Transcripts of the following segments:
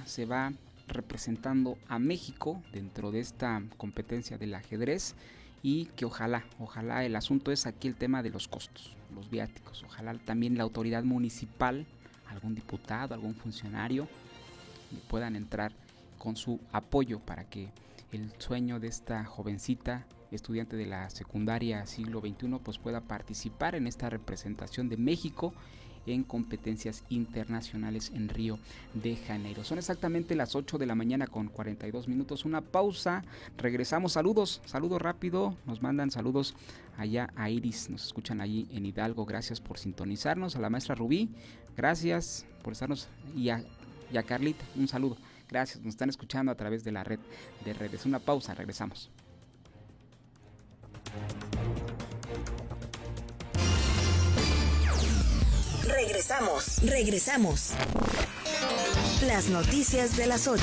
se va representando a México dentro de esta competencia del ajedrez, y que ojalá el asunto es aquí el tema de los costos, los viáticos. Ojalá también la autoridad municipal, algún diputado, algún funcionario puedan entrar con su apoyo para que el sueño de esta jovencita estudiante de la secundaria siglo XXI pues pueda participar en esta representación de México en competencias internacionales en Río de Janeiro. Son exactamente las 8 de la mañana con 42 minutos. Una pausa, regresamos. Saludos rápido. Nos mandan saludos allá a Iris, nos escuchan allí en Hidalgo. Gracias por sintonizarnos. A la maestra Rubí, gracias por estarnos. Y a Carlita, un saludo. Gracias, nos están escuchando a través de la red de redes. Una pausa, regresamos. Regresamos. Las noticias de las 8.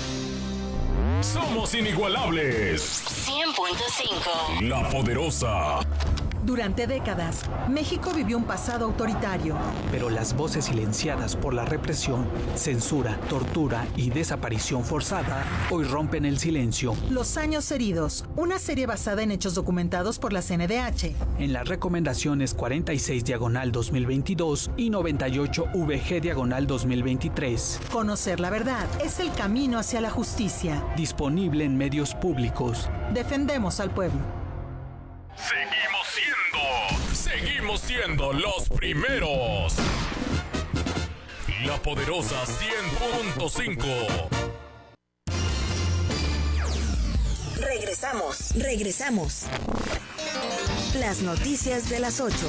Somos inigualables. 100.5. La Poderosa. Durante décadas, México vivió un pasado autoritario. Pero las voces silenciadas por la represión, censura, tortura y desaparición forzada hoy rompen el silencio. Los años heridos, una serie basada en hechos documentados por la CNDH. En las recomendaciones 46/2022 y 98/VG/2023. Conocer la verdad es el camino hacia la justicia. Disponible en medios públicos. Defendemos al pueblo. Seguimos siendo los primeros. La Poderosa 100.5. Regresamos. Las noticias de las 8.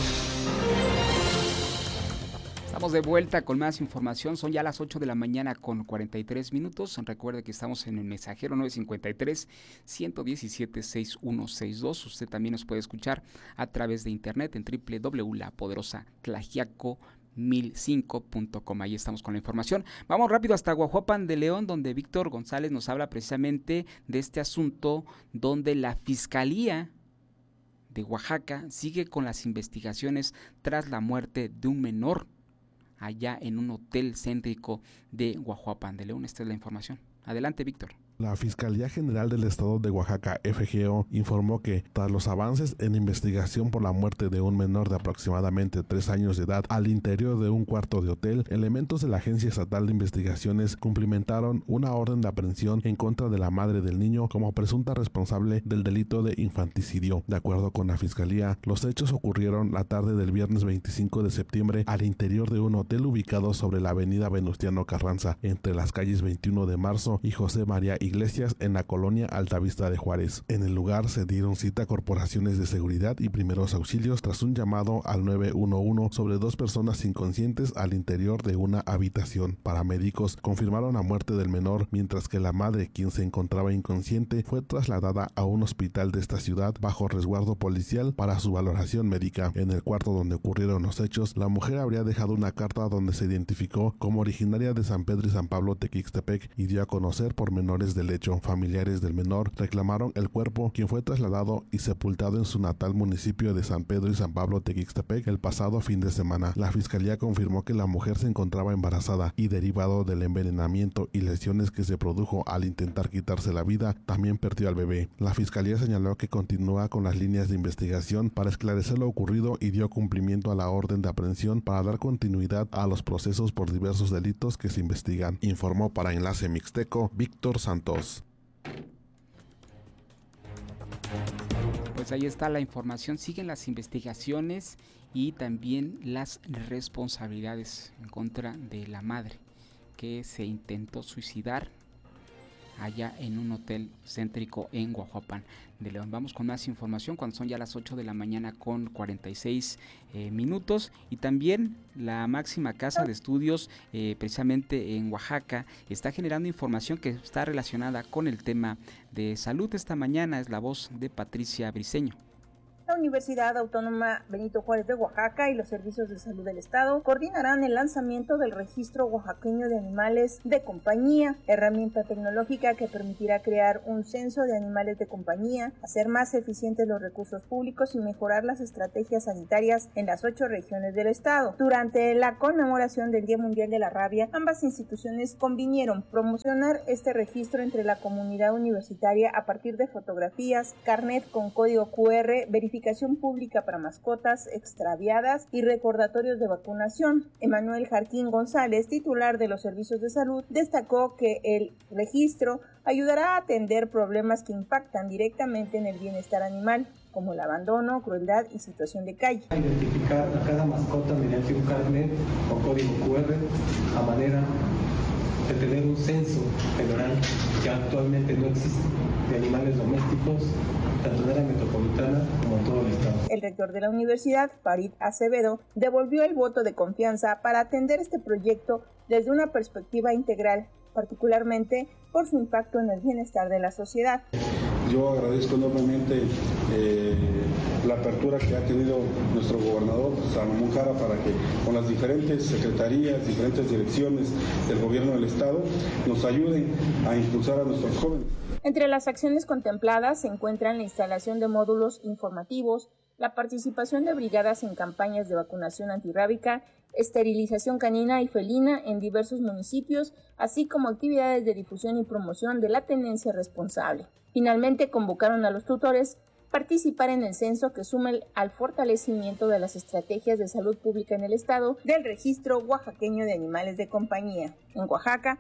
Estamos de vuelta con más información. Son ya las 8 de la mañana con 43 minutos. Recuerde que estamos en el mensajero 953-117-6162. Usted también nos puede escuchar a través de internet en www.lapoderosatlaxiaco1005.com. Ahí estamos con la información. Vamos rápido hasta Guajuapan de León, donde Víctor González nos habla precisamente de este asunto, donde la Fiscalía de Oaxaca sigue con las investigaciones tras la muerte de un menor allá en un hotel céntrico de Guajuapan de León. Esta es la información. Adelante, Víctor. La Fiscalía General del Estado de Oaxaca, FGO, informó que, tras los avances en investigación por la muerte de un menor de aproximadamente 3 años de edad al interior de un cuarto de hotel, elementos de la Agencia Estatal de Investigaciones cumplimentaron una orden de aprehensión en contra de la madre del niño como presunta responsable del delito de infanticidio. De acuerdo con la Fiscalía, los hechos ocurrieron la tarde del viernes 25 de septiembre al interior de un hotel ubicado sobre la avenida Venustiano Carranza, entre las calles 21 de Marzo y José María Iglesias, en la colonia Altavista de Juárez. En el lugar se dieron cita corporaciones de seguridad y primeros auxilios tras un llamado al 911 sobre 2 personas inconscientes al interior de una habitación. Paramédicos confirmaron la muerte del menor, mientras que la madre, quien se encontraba inconsciente, fue trasladada a un hospital de esta ciudad bajo resguardo policial para su valoración médica. En el cuarto donde ocurrieron los hechos, la mujer habría dejado una carta donde se identificó como originaria de San Pedro y San Pablo Tequixtepec y dio a conocer pormenores del hecho. Familiares del menor reclamaron el cuerpo, quien fue trasladado y sepultado en su natal municipio de San Pedro y San Pablo Tequixtepec el pasado fin de semana. La Fiscalía confirmó que la mujer se encontraba embarazada y, derivado del envenenamiento y lesiones que se produjo al intentar quitarse la vida, también perdió al bebé. La Fiscalía señaló que continúa con las líneas de investigación para esclarecer lo ocurrido y dio cumplimiento a la orden de aprehensión para dar continuidad a los procesos por diversos delitos que se investigan. Informó para Enlace Mixteco Víctor Santos. Pues ahí está la información. Siguen las investigaciones y también las responsabilidades en contra de la madre que se intentó suicidar allá en un hotel céntrico en Guajuapan de León. Vamos con más información cuando son ya las 8 de la mañana con 46 minutos. Y también la máxima casa de estudios precisamente en Oaxaca está generando información que está relacionada con el tema de salud. Esta mañana es la voz de Patricia Briceño. La Universidad Autónoma Benito Juárez de Oaxaca y los servicios de salud del estado coordinarán el lanzamiento del Registro Oaxaqueño de Animales de Compañía, herramienta tecnológica que permitirá crear un censo de animales de compañía, hacer más eficientes los recursos públicos y mejorar las estrategias sanitarias en las 8 regiones del estado. Durante la conmemoración del Día Mundial de la Rabia, ambas instituciones convinieron promocionar este registro entre la comunidad universitaria a partir de fotografías, carnet con código QR, verificación pública para mascotas extraviadas y recordatorios de vacunación. Emanuel Jarquín González, titular de los servicios de salud, destacó que el registro ayudará a atender problemas que impactan directamente en el bienestar animal, como el abandono, crueldad y situación de calle. Identificar a cada mascota mediante un carnet o código QR a manera de tener un censo general que actualmente no existe de animales domésticos, tanto en área metropolitana como en todo el estado. El rector de la universidad, Farid Acevedo, devolvió el voto de confianza para atender este proyecto desde una perspectiva integral, particularmente por su impacto en el bienestar de la sociedad. Yo agradezco enormemente la apertura que ha tenido nuestro gobernador Salomón Jara para que con las diferentes secretarías, diferentes direcciones del gobierno del estado nos ayuden a impulsar a nuestros jóvenes. Entre las acciones contempladas se encuentran la instalación de módulos informativos, la participación de brigadas en campañas de vacunación antirrábica, esterilización canina y felina en diversos municipios, así como actividades de difusión y promoción de la tenencia responsable. Finalmente, convocaron a los tutores a participar en el censo que sume al fortalecimiento de las estrategias de salud pública en el estado del Registro Oaxaqueño de Animales de Compañía. En Oaxaca,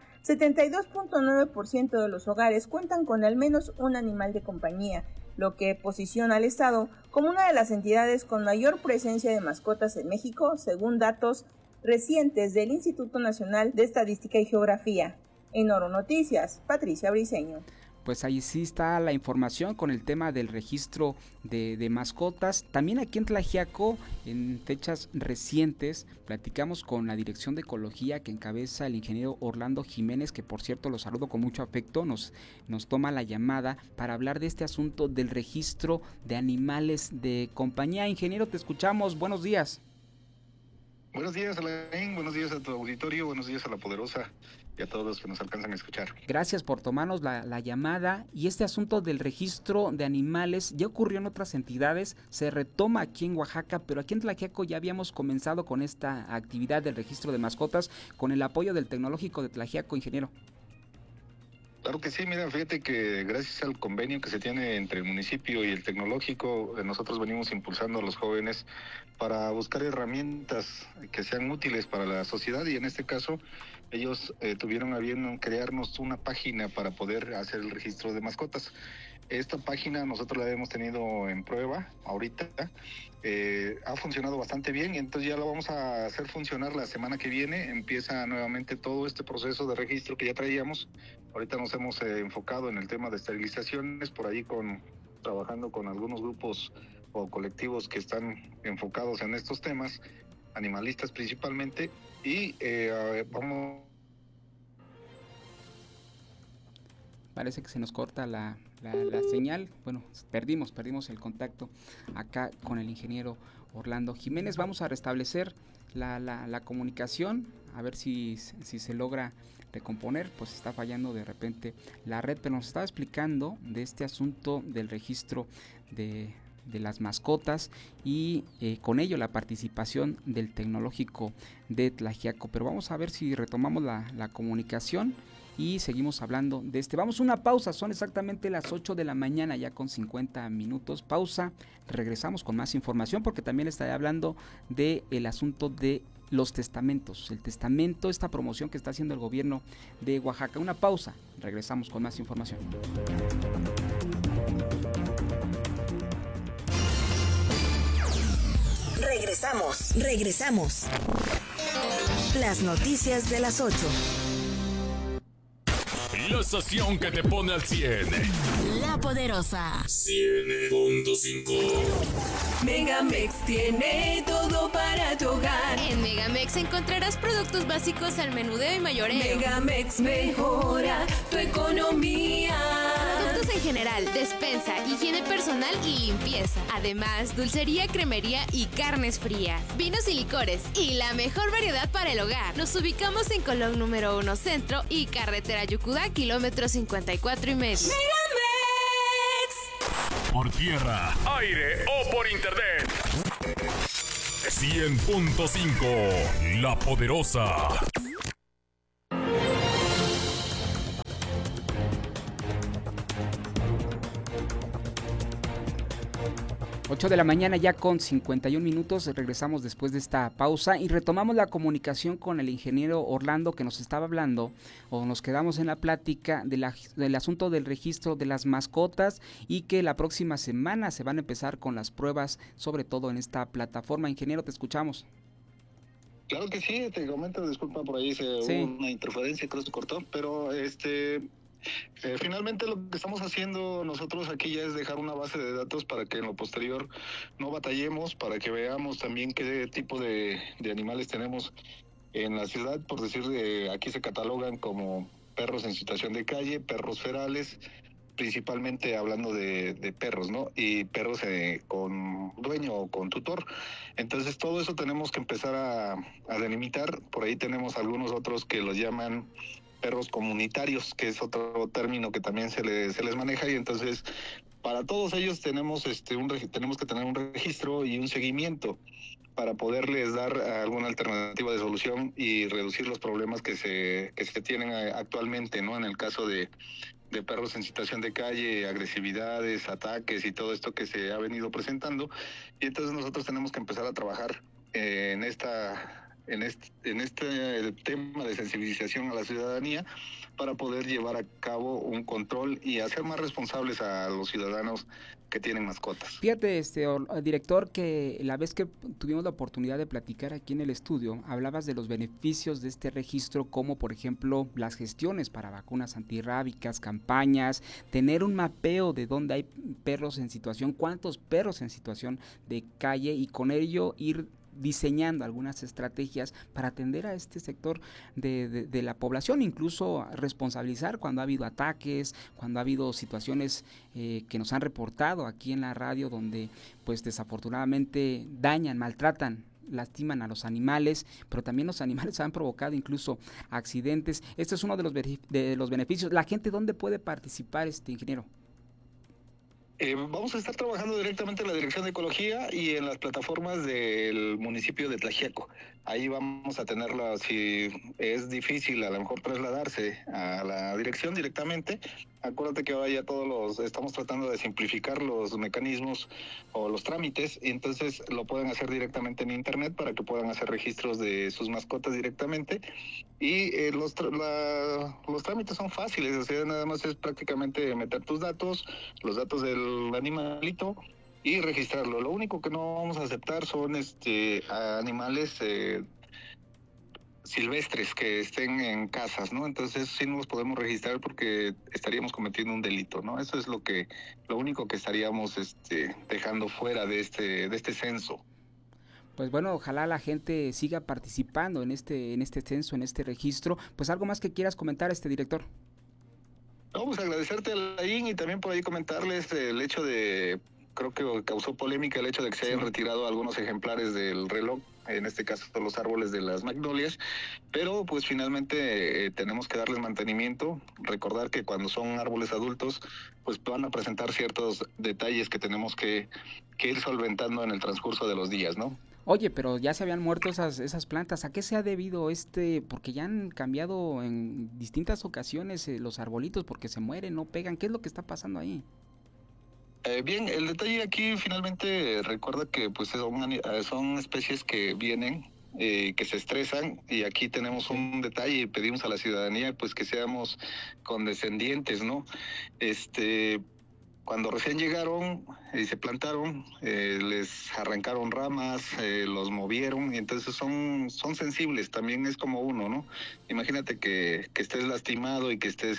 72.9% de los hogares cuentan con al menos un animal de compañía, lo que posiciona al estado como una de las entidades con mayor presencia de mascotas en México, según datos recientes del Instituto Nacional de Estadística y Geografía. En Oro Noticias, Patricia Briceño. Pues ahí sí está la información con el tema del registro de mascotas. También aquí en Tlaxiaco, en fechas recientes, platicamos con la Dirección de Ecología que encabeza el ingeniero Orlando Jiménez, que por cierto lo saludo con mucho afecto, nos toma la llamada para hablar de este asunto del registro de animales de compañía. Ingeniero, te escuchamos, buenos días. Buenos días, Alain, buenos días a tu auditorio, buenos días a La Poderosa y a todos los que nos alcanzan a escuchar. Gracias por tomarnos la llamada. Y este asunto del registro de animales ya ocurrió en otras entidades, se retoma aquí en Oaxaca, pero aquí en Tlaxiaco ya habíamos comenzado con esta actividad del registro de mascotas con el apoyo del Tecnológico de Tlaxiaco, ingeniero. Claro que sí, mira, fíjate que gracias al convenio que se tiene entre el municipio y el tecnológico, nosotros venimos impulsando a los jóvenes para buscar herramientas que sean útiles para la sociedad y en este caso ellos tuvieron a bien crearnos una página para poder hacer el registro de mascotas. Esta página nosotros la hemos tenido en prueba ahorita, ha funcionado bastante bien, entonces ya lo vamos a hacer funcionar la semana que viene, empieza nuevamente todo este proceso de registro que ya traíamos. Ahorita nos hemos enfocado en el tema de esterilizaciones, por ahí trabajando con algunos grupos o colectivos que están enfocados en estos temas, animalistas principalmente, y vamos... Parece que se nos corta la señal, bueno, perdimos el contacto acá con el ingeniero Orlando Jiménez. Vamos a restablecer la comunicación, a ver si se logra recomponer, pues está fallando de repente la red, pero nos estaba explicando de este asunto del registro de las mascotas y con ello la participación del Tecnológico de Tlaxiaco. Pero vamos a ver si retomamos la comunicación y seguimos hablando de este. Vamos a una pausa, son exactamente las 8 de la mañana ya con 50 minutos. Pausa, regresamos con más información porque también estaré hablando del asunto de los testamentos, el testamento, esta promoción que está haciendo el gobierno de Oaxaca. Una pausa, regresamos con más información. Regresamos. Las noticias de las 8. La estación que te pone al 100. La Poderosa. 100.5. Megamex tiene todo para tu hogar. En Megamex encontrarás productos básicos al menudeo y mayoreo. Megamex mejora tu economía. Productos en general, despensa, higiene personal y limpieza. Además, dulcería, cremería y carnes frías. Vinos y licores y la mejor variedad para el hogar. Nos ubicamos en Colón número 1 Centro y Carretera Yucudá, kilómetro 54 y medio. Por tierra, aire o por internet. 100.5 La Poderosa. 8 de la mañana ya con 51 minutos, regresamos después de esta pausa y retomamos la comunicación con el ingeniero Orlando que nos estaba hablando, o nos quedamos en la plática del asunto del registro de las mascotas y que la próxima semana se van a empezar con las pruebas, sobre todo en esta plataforma. Ingeniero, te escuchamos. Claro que sí, te comento, disculpa, por ahí hubo una interferencia, creo que se cortó, pero finalmente lo que estamos haciendo nosotros aquí ya es dejar una base de datos para que en lo posterior no batallemos, para que veamos también qué tipo de animales tenemos en la ciudad. Por decir, aquí se catalogan como perros en situación de calle, perros ferales, principalmente hablando de perros, ¿no? Y perros con dueño o con tutor. Entonces todo eso tenemos que empezar a delimitar. Por ahí tenemos algunos otros que los llaman perros comunitarios, que es otro término que también se les maneja, y entonces para todos ellos tenemos tenemos que tener un registro y un seguimiento para poderles dar alguna alternativa de solución y reducir los problemas que se tienen actualmente, ¿no? En el caso de perros en situación de calle, agresividades, ataques y todo esto que se ha venido presentando, y entonces nosotros tenemos que empezar a trabajar en este tema de sensibilización a la ciudadanía para poder llevar a cabo un control y hacer más responsables a los ciudadanos que tienen mascotas. Fíjate, director, que la vez que tuvimos la oportunidad de platicar aquí en el estudio, hablabas de los beneficios de este registro, como por ejemplo las gestiones para vacunas antirrábicas, campañas, tener un mapeo de dónde hay perros en situación, cuántos perros en situación de calle, y con ello ir diseñando algunas estrategias para atender a este sector de la población, incluso responsabilizar cuando ha habido ataques, cuando ha habido situaciones que nos han reportado aquí en la radio, donde pues desafortunadamente dañan, maltratan, lastiman a los animales, pero también los animales han provocado incluso accidentes. Este es uno de los beneficios. ¿La gente dónde puede participar, ingeniero? Vamos a estar trabajando directamente en la Dirección de Ecología y en las plataformas del municipio de Tlaxiaco. Ahí vamos a tenerla, si es difícil a lo mejor trasladarse a la dirección directamente. Acuérdate que ahora ya estamos tratando de simplificar los mecanismos o los trámites, y entonces lo pueden hacer directamente en internet para que puedan hacer registros de sus mascotas directamente. Y los trámites son fáciles, o sea, nada más es prácticamente meter tus datos, los datos del animalito y registrarlo. Lo único que no vamos a aceptar son animales silvestres que estén en casas, ¿no? Entonces sí no los podemos registrar porque estaríamos cometiendo un delito, ¿no? Eso es lo único que estaríamos dejando fuera de este censo. Pues bueno, ojalá la gente siga participando en este censo, en este registro. Pues algo más que quieras comentar, director. Vamos a agradecerte, Alain, y también por ahí comentarles el hecho de, creo que causó polémica el hecho de que se hayan retirado algunos ejemplares del reloj, en este caso los árboles de las magnolias, pero pues finalmente tenemos que darles mantenimiento, recordar que cuando son árboles adultos pues van a presentar ciertos detalles que tenemos que ir solventando en el transcurso de los días, ¿no? Oye, pero ya se habían muerto esas plantas. ¿A qué se ha debido porque ya han cambiado en distintas ocasiones los arbolitos porque se mueren, no pegan? ¿Qué es lo que está pasando ahí? Bien, el detalle aquí finalmente recuerda que pues son especies que vienen, que se estresan, y aquí tenemos un detalle y pedimos a la ciudadanía pues que seamos condescendientes, ¿no? Cuando recién llegaron y se plantaron, les arrancaron ramas, los movieron, y entonces son sensibles, también es como uno, ¿no? Imagínate que estés lastimado y que estés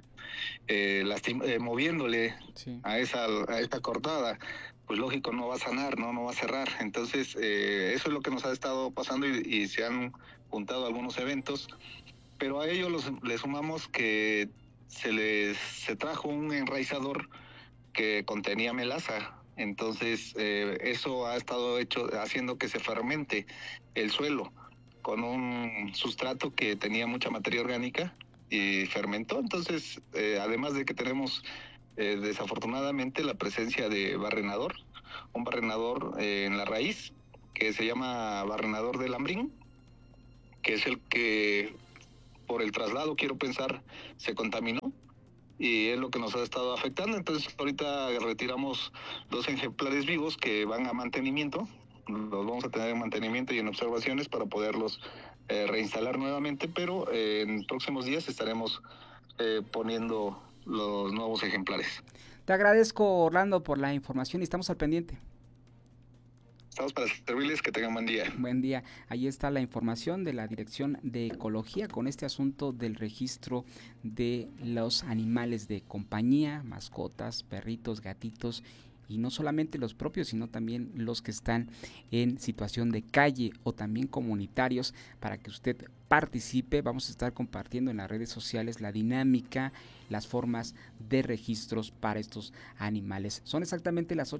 moviéndole a esta cortada, pues lógico no va a sanar, no va a cerrar. Entonces eso es lo que nos ha estado pasando, y se han juntado algunos eventos, pero a ello le sumamos que se trajo un enraizador que contenía melaza. Entonces eso ha estado haciendo que se fermente el suelo con un sustrato que tenía mucha materia orgánica y fermentó. Entonces además de que tenemos desafortunadamente la presencia de barrenador, un barrenador en la raíz que se llama barrenador del lambrín, que es el que por el traslado, quiero pensar, se contaminó y es lo que nos ha estado afectando. Entonces ahorita retiramos 2 ejemplares vivos que van a mantenimiento, los vamos a tener en mantenimiento y en observaciones para poderlos reinstalar nuevamente, pero en próximos días estaremos poniendo los nuevos ejemplares. Te agradezco, Orlando, por la información y estamos al pendiente. Estamos para servirles, que tengan buen día. Buen día. Ahí está la información de la Dirección de Ecología con este asunto del registro de los animales de compañía, mascotas, perritos, gatitos, y no solamente los propios, sino también los que están en situación de calle o también comunitarios, para que usted participe. Vamos a estar compartiendo en las redes sociales la dinámica, las formas de registros para estos animales. Son exactamente las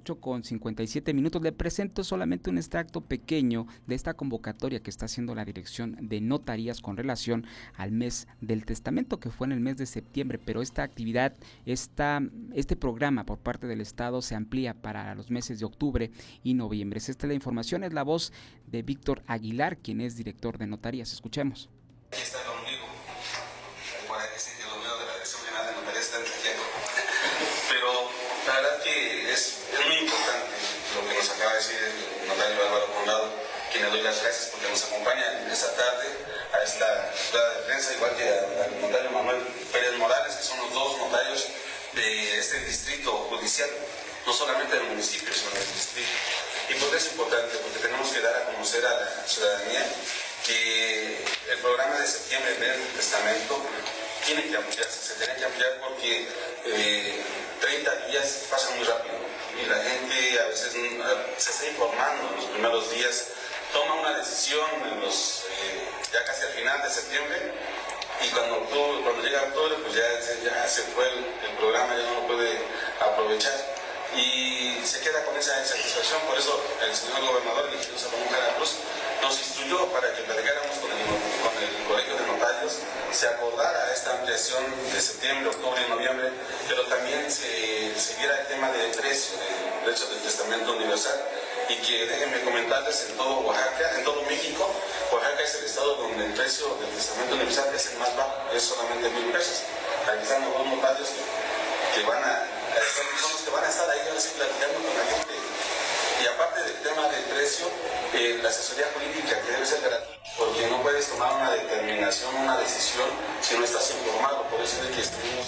8:57. Le presento solamente un extracto pequeño de esta convocatoria que está haciendo la Dirección de Notarías con relación al mes del testamento, que fue en el mes de septiembre, pero esta actividad, este programa por parte del Estado se amplía para los meses de octubre y noviembre. Esta es la información, es la voz de Víctor Aguilar, quien es director de Notarías. Escuchemos. Aquí está conmigo, por ahí sí que los medios de la Dirección General de Notarías están trayendo. Pero la verdad que es muy importante lo que nos acaba de decir el notario Álvaro Condado, quien le doy las gracias porque nos acompaña esta tarde a esta rueda de prensa, igual que al notario Manuel Pérez Morales, que son los 2 notarios de este distrito judicial, no solamente del municipio, sino del distrito. Y por eso es importante, porque tenemos que dar a conocer a la ciudadanía que el programa de septiembre del testamento tiene que ampliarse, se tiene que ampliar porque 30 días pasan muy rápido y la gente a veces se está informando en los primeros días, toma una decisión ya casi al final de septiembre, y cuando llega octubre pues ya se fue el programa, ya no lo puede aprovechar y se queda con esa insatisfacción. Por eso el señor gobernador, el ingeniero Salomón Jara Cruz, nos instruyó para que platicáramos con el Colegio de Notarios, se acordara esta ampliación de septiembre, octubre y noviembre, pero también se viera el tema del precio del testamento universal, y que déjenme comentarles, en todo Oaxaca, en todo México, Oaxaca es el estado donde el precio del testamento universal es el más bajo, es solamente 1,000 pesos. Aquí están los 2 notarios que son los que van a estar ahí ahora sí platicando con la gente. Y aparte del tema del precio, la asesoría política, que debe ser gratuita, porque no puedes tomar una determinación, una decisión, si no estás informado. Por eso es de que estuvimos...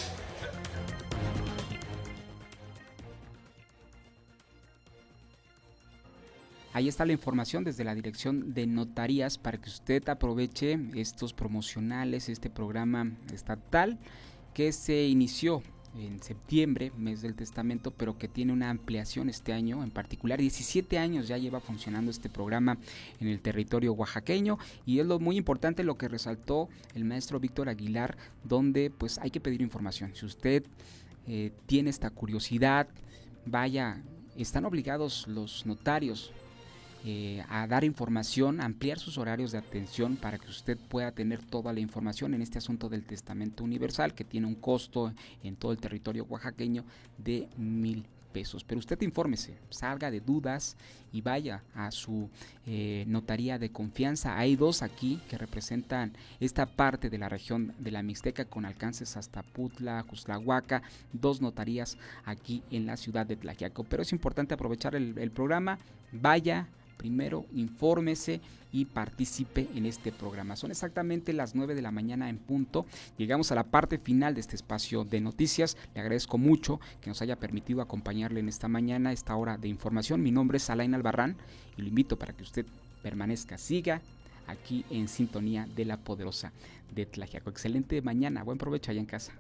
Ahí está la información desde la Dirección de Notarías para que usted aproveche estos promocionales, este programa estatal que se inició en septiembre, mes del testamento, pero que tiene una ampliación este año en particular. 17 años ya lleva funcionando este programa en el territorio oaxaqueño, y es lo muy importante lo que resaltó el maestro Víctor Aguilar, donde pues hay que pedir información. Si usted tiene esta curiosidad, vaya, están obligados los notarios a dar información, a ampliar sus horarios de atención para que usted pueda tener toda la información en este asunto del testamento universal, que tiene un costo en todo el territorio oaxaqueño de 1,000 pesos. Pero usted infórmese, salga de dudas y vaya a su notaría de confianza. Hay 2 aquí que representan esta parte de la región de la Mixteca con alcances hasta Putla, Cuxtlahuaca, 2 notarías aquí en la ciudad de Tlaxiaco. Pero es importante aprovechar el programa, vaya, primero infórmese y participe en este programa. Son exactamente las 9 de la mañana en punto. Llegamos a la parte final de este espacio de noticias. Le agradezco mucho que nos haya permitido acompañarle en esta mañana, esta hora de información. Mi nombre es Alain Albarrán y lo invito para que usted permanezca, siga aquí en sintonía de la poderosa de Tlaxiaco. Excelente mañana, buen provecho allá en casa.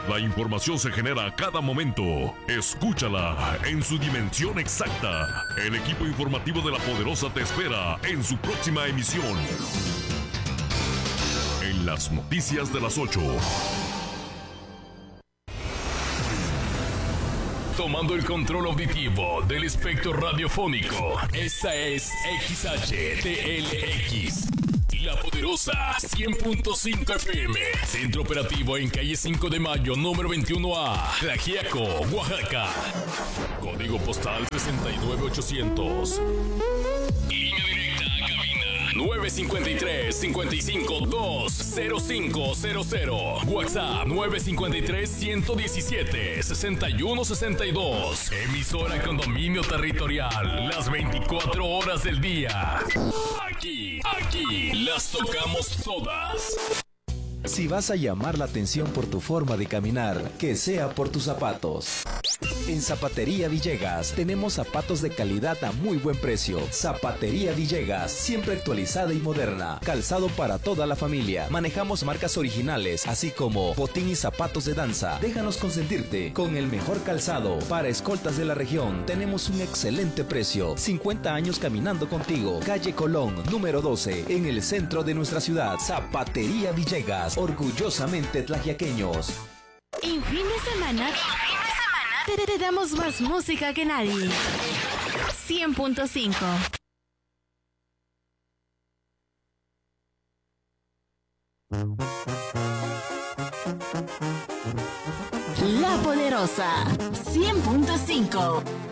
La información se genera a cada momento. Escúchala en su dimensión exacta. El equipo informativo de La Poderosa te espera en su próxima emisión. En las noticias de las 8. Tomando el control auditivo del espectro radiofónico. Esta es XHTLX. La Poderosa 100.5 FM. Centro operativo en calle 5 de Mayo, número 21A. Tlaxiaco, Oaxaca. Código postal 69800. Línea directa a cabina 953-55-20500. WhatsApp 953-117-6162. Emisora con dominio territorial las 24 horas del día. Aquí las tocamos todas. Si vas a llamar la atención por tu forma de caminar, que sea por tus zapatos. En Zapatería Villegas tenemos zapatos de calidad a muy buen precio. Zapatería Villegas, siempre actualizada y moderna. Calzado para toda la familia. Manejamos marcas originales, así como botín y zapatos de danza. Déjanos consentirte con el mejor calzado. Para escoltas de la región, tenemos un excelente precio. 50 años caminando contigo. Calle Colón, número 12, en el centro de nuestra ciudad. Zapatería Villegas, orgullosamente tlaxiaqueños. En fin de semana te damos más música que nadie. 100.5. La Poderosa 100.5.